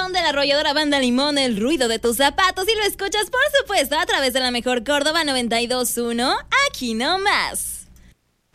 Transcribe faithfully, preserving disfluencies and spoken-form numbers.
Sound de la arrolladora Banda Limón, el ruido de tus zapatos, y lo escuchas, por supuesto, a través de la mejor Córdoba noventa y dos punto uno, aquí nomás.